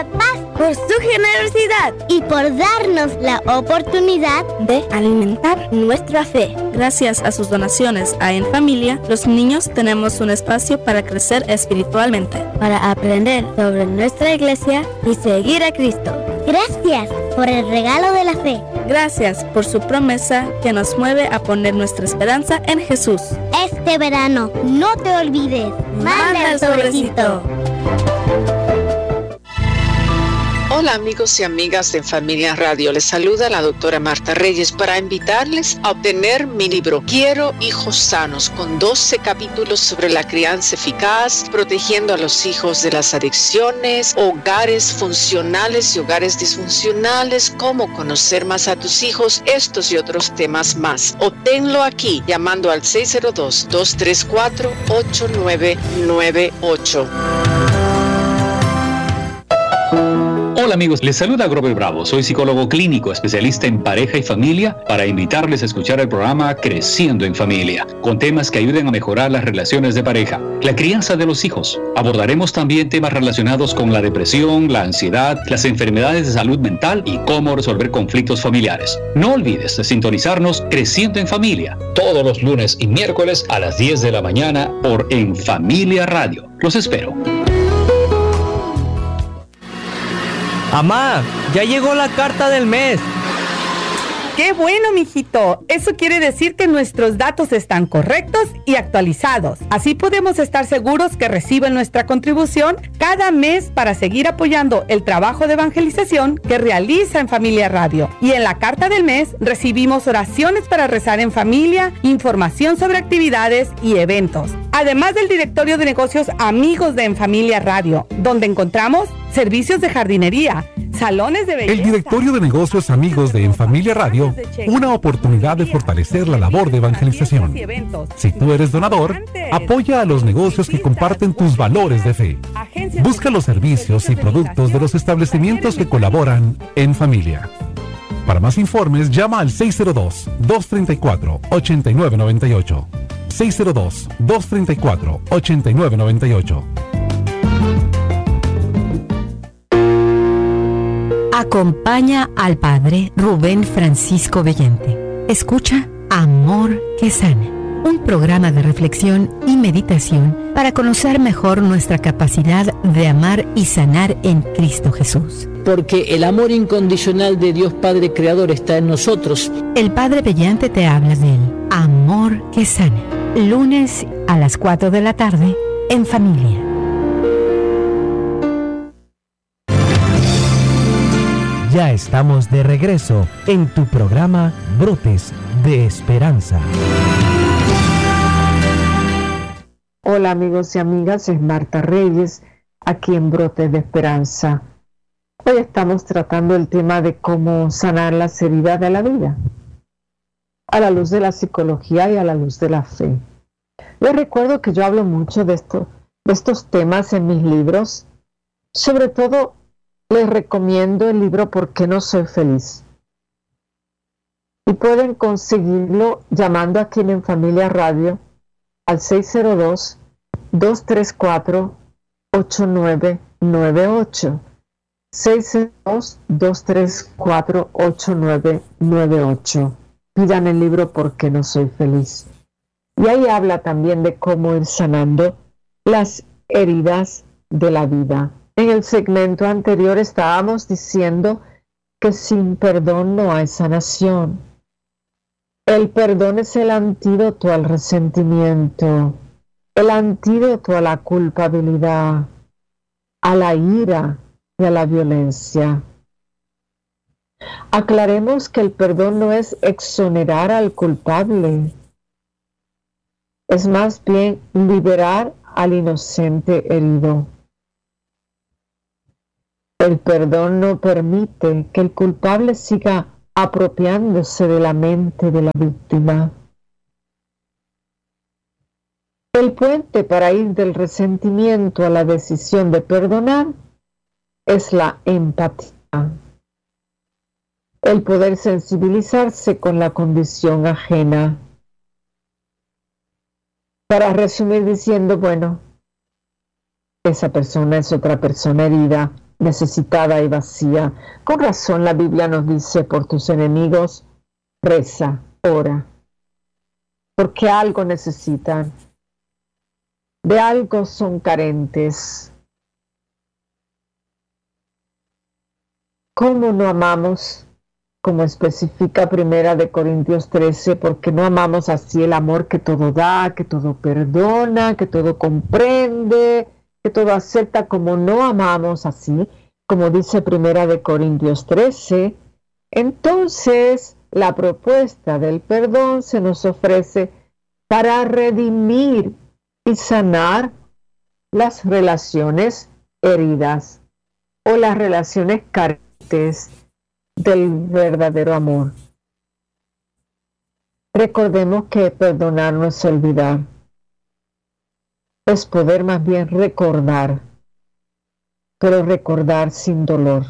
la paz, por su generosidad y por darnos la oportunidad de alimentar nuestra fe. Gracias a sus donaciones a En Familia, los niños tenemos un espacio para crecer espiritualmente, para aprender sobre nuestra iglesia y seguir a Cristo. Gracias por el regalo de la fe. Gracias por su promesa que nos mueve a poner nuestra esperanza en Jesús. Este verano, no te olvides. Manda el sobrecito. Hola amigos y amigas de En Familia Radio, les saluda la doctora Marta Reyes para invitarles a obtener mi libro Quiero hijos sanos, con 12 capítulos sobre la crianza eficaz, protegiendo a los hijos de las adicciones, hogares funcionales y hogares disfuncionales, cómo conocer más a tus hijos, estos y otros temas más. Obténlo aquí llamando al 602-234-8998. Hola amigos, les saluda Grover Bravo, soy psicólogo clínico, especialista en pareja y familia, para invitarles a escuchar el programa Creciendo en Familia, con temas que ayuden a mejorar las relaciones de pareja, la crianza de los hijos. Abordaremos también temas relacionados con la depresión, la ansiedad, las enfermedades de salud mental y cómo resolver conflictos familiares. No olvides de sintonizarnos Creciendo en Familia, todos los lunes y miércoles a las 10 de la mañana por En Familia Radio. Los espero. Amá, ya llegó la carta del mes. ¡Qué bueno, mijito! Eso quiere decir que nuestros datos están correctos y actualizados. Así podemos estar seguros que reciben nuestra contribución cada mes para seguir apoyando el trabajo de evangelización que realiza En Familia Radio. Y en la carta del mes recibimos oraciones para rezar en familia, información sobre actividades y eventos. Además del directorio de negocios Amigos de En Familia Radio, donde encontramos servicios de jardinería, salones de belleza. El directorio de negocios Amigos de En Familia Radio, una oportunidad de fortalecer la labor de evangelización. Si tú eres donador, apoya a los negocios que comparten tus valores de fe. Busca los servicios y productos de los establecimientos que colaboran en familia. Para más informes, llama al 602-234-8998. 602-234-8998. Acompaña al Padre Rubén Francisco Bellente. Escucha Amor que Sana, un programa de reflexión y meditación para conocer mejor nuestra capacidad de amar y sanar en Cristo Jesús. Porque el amor incondicional de Dios Padre Creador está en nosotros. El Padre Bellante te habla del Amor que Sana, lunes a las 4 de la tarde en familia. Ya estamos de regreso en tu programa Brotes de Esperanza. Hola amigos y amigas, es Marta Reyes, aquí en Brotes de Esperanza. Hoy estamos tratando el tema de cómo sanar las heridas de la vida, a la luz de la psicología y a la luz de la fe. Les recuerdo que yo hablo mucho de estos temas en mis libros, sobre todo les recomiendo el libro ¿Por qué no soy feliz? Y pueden conseguirlo llamando aquí en Familia Radio al 602-234-8998. 602-234-8998. Pidan el libro ¿Por qué no soy feliz? Y ahí habla también de cómo ir sanando las heridas de la vida. En el segmento anterior estábamos diciendo que sin perdón no hay sanación. El perdón es el antídoto al resentimiento, el antídoto a la culpabilidad, a la ira y a la violencia. Aclaremos que el perdón no es exonerar al culpable, es más bien liberar al inocente herido. El perdón no permite que el culpable siga apropiándose de la mente de la víctima. El puente para ir del resentimiento a la decisión de perdonar es la empatía. El poder sensibilizarse con la condición ajena. Para resumir diciendo, bueno, esa persona es otra persona herida necesitada y vacía. Con razón la Biblia nos dice, por tus enemigos, reza, ora, porque algo necesitan, de algo son carentes. ¿Cómo no amamos? Como especifica 1 Corintios 13, porque no amamos así el amor que todo da, que todo perdona, que todo comprende, que todo acepta, como no amamos así, como dice 1 Corintios 13, entonces la propuesta del perdón se nos ofrece para redimir y sanar las relaciones heridas o las relaciones carentes del verdadero amor. Recordemos que perdonar no es olvidar, es poder más bien recordar, pero recordar sin dolor.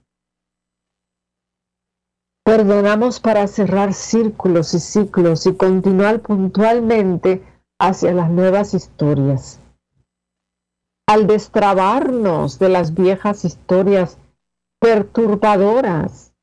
Perdonamos para cerrar círculos y ciclos y continuar puntualmente hacia las nuevas historias. Al destrabarnos de las viejas historias perturbadoras,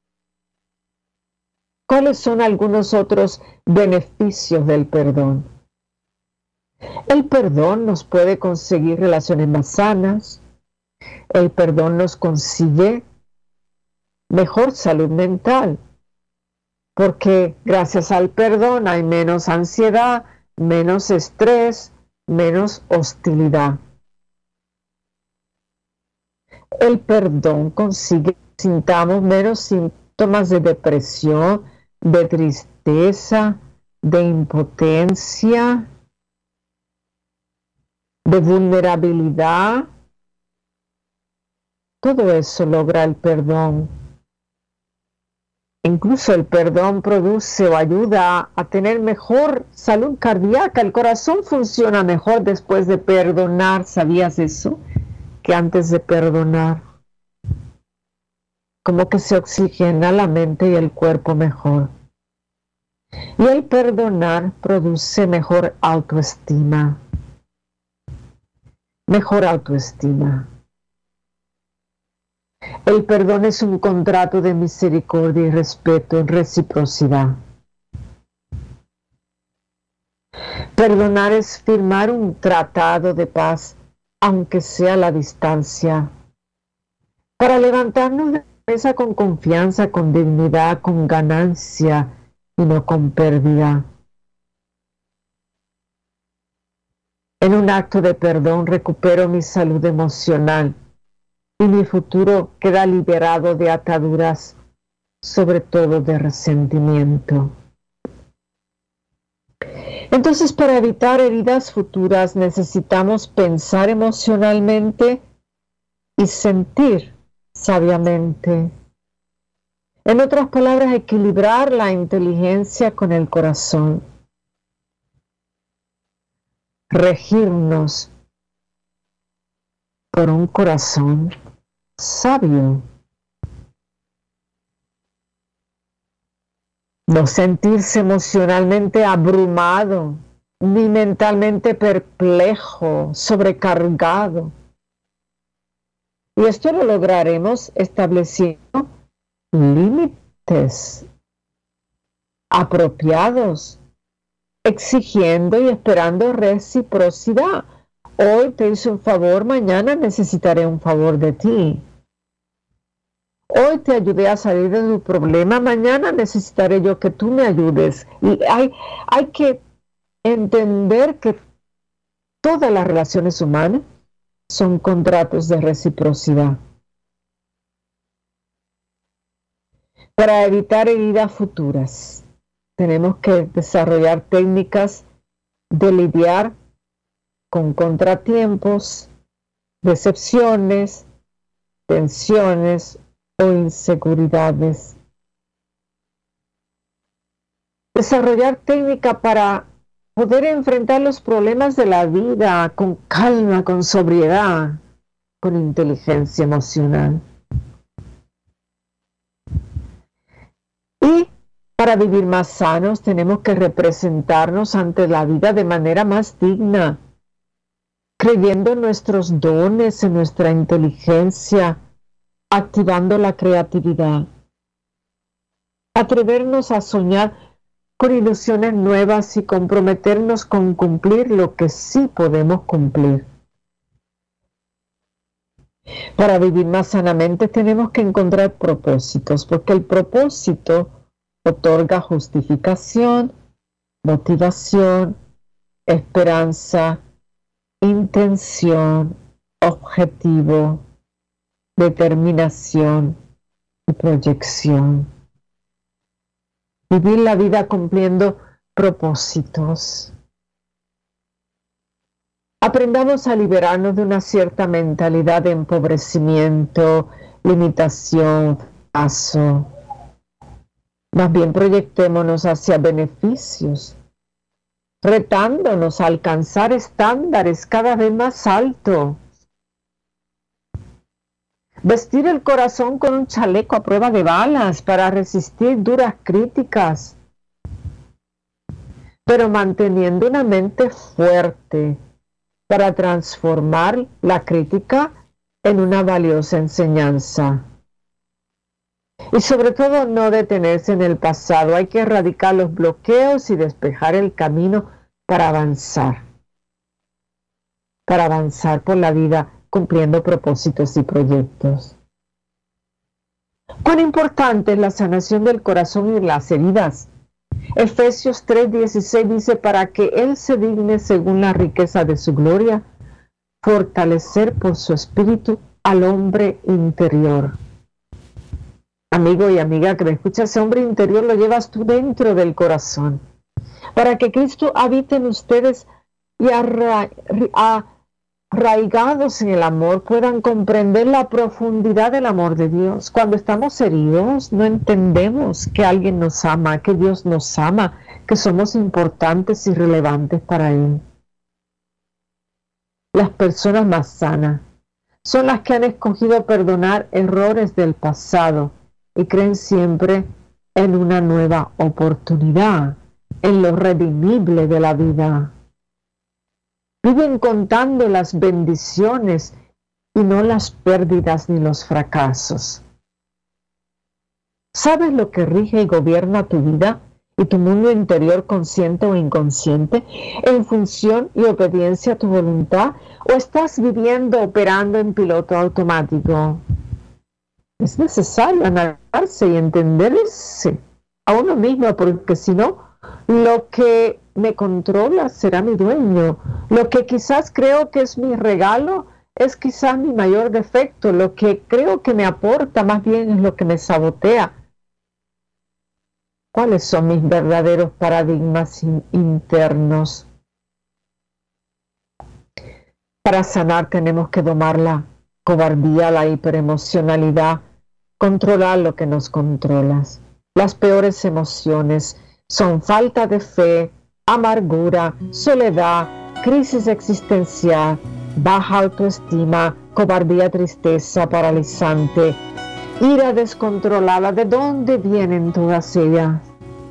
¿cuáles son algunos otros beneficios del perdón? El perdón nos puede conseguir relaciones más sanas. El perdón nos consigue mejor salud mental, porque gracias al perdón hay menos ansiedad, menos estrés, menos hostilidad. El perdón consigue que sintamos menos síntomas de depresión, de tristeza, de impotencia, de vulnerabilidad. Todo eso logra el perdón. Incluso el perdón produce o ayuda a tener mejor salud cardíaca. El corazón funciona mejor después de perdonar. ¿Sabías eso? Que antes de perdonar, como que se oxigena la mente y el cuerpo mejor. Y el perdonar produce mejor autoestima. Mejor autoestima. El perdón es un contrato de misericordia y respeto en reciprocidad. Perdonar es firmar un tratado de paz, aunque sea a la distancia, para levantarnos de la mesa con confianza, con dignidad, con ganancia y no con pérdida. En un acto de perdón recupero mi salud emocional y mi futuro queda liberado de ataduras, sobre todo de resentimiento. Entonces, para evitar heridas futuras necesitamos pensar emocionalmente y sentir sabiamente. En otras palabras, equilibrar la inteligencia con el corazón. Regirnos por un corazón sabio. No sentirse emocionalmente abrumado, ni mentalmente perplejo, sobrecargado. Y esto lo lograremos estableciendo límites apropiados, exigiendo y esperando reciprocidad. Hoy te hice un favor, mañana necesitaré un favor de ti. Hoy te ayudé a salir de tu problema, mañana necesitaré yo que tú me ayudes. Y hay que entender que todas las relaciones humanas son contratos de reciprocidad. Para evitar heridas futuras, tenemos que desarrollar técnicas de lidiar con contratiempos, decepciones, tensiones o inseguridades. Desarrollar técnica para poder enfrentar los problemas de la vida con calma, con sobriedad, con inteligencia emocional. Y para vivir más sanos tenemos que representarnos ante la vida de manera más digna, creyendo en nuestros dones, en nuestra inteligencia, activando la creatividad. Atrevernos a soñar con ilusiones nuevas y comprometernos con cumplir lo que sí podemos cumplir. Para vivir más sanamente tenemos que encontrar propósitos, porque el propósito otorga justificación, motivación, esperanza, intención, objetivo, determinación y proyección. Vivir la vida cumpliendo propósitos. Aprendamos a liberarnos de una cierta mentalidad de empobrecimiento, limitación, fracaso. Más bien proyectémonos hacia beneficios, retándonos a alcanzar estándares cada vez más altos. Vestir el corazón con un chaleco a prueba de balas para resistir duras críticas, pero manteniendo una mente fuerte para transformar la crítica en una valiosa enseñanza. Y sobre todo no detenerse en el pasado, hay que erradicar los bloqueos y despejar el camino para avanzar por la vida cumpliendo propósitos y proyectos. Cuán importante es la sanación del corazón y las heridas. Efesios 3:16 dice, para que Él se digne según la riqueza de su gloria, fortalecer por su espíritu al hombre interior. Amigo y amiga que me escuchas, ese hombre interior lo llevas tú dentro del corazón, para que Cristo habite en ustedes y arraigados en el amor puedan comprender la profundidad del amor de Dios. Cuando estamos heridos no entendemos que alguien nos ama, que Dios nos ama, que somos importantes y relevantes para Él. Las personas más sanas son las que han escogido perdonar errores del pasado y creen siempre en una nueva oportunidad, en lo redimible de la vida. Viven contando las bendiciones y no las pérdidas ni los fracasos. ¿Sabes lo que rige y gobierna tu vida y tu mundo interior, consciente o inconsciente, en función y obediencia a tu voluntad? ¿O estás viviendo, operando en piloto automático? Es necesario analizarse y entenderse a uno mismo, porque si no, lo que me controla será mi dueño. Lo que quizás creo que es mi regalo es quizás mi mayor defecto. Lo que creo que me aporta más bien es lo que me sabotea. ¿Cuáles son mis verdaderos paradigmas internos? Para sanar tenemos que domar la cobardía, la hiperemocionalidad, controlar lo que nos controla. Las peores emociones son falta de fe, amargura, soledad, crisis existencial, baja autoestima, cobardía, tristeza paralizante, ira descontrolada. ¿De dónde vienen todas ellas?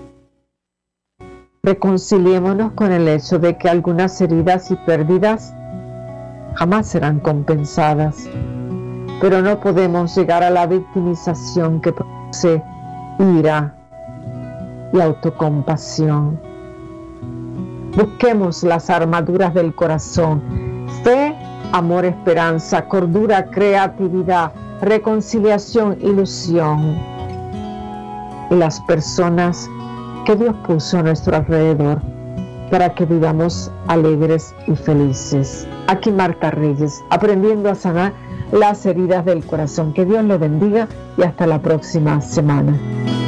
Reconciliémonos con el hecho de que algunas heridas y pérdidas jamás serán compensadas, pero no podemos llegar a la victimización que produce ira y autocompasión. Busquemos las armaduras del corazón: fe, amor, esperanza, cordura, creatividad, reconciliación, ilusión, y las personas que Dios puso a nuestro alrededor para que vivamos alegres y felices. Aquí Marta Reyes, aprendiendo a sanar las heridas del corazón. Que Dios lo bendiga y hasta la próxima semana.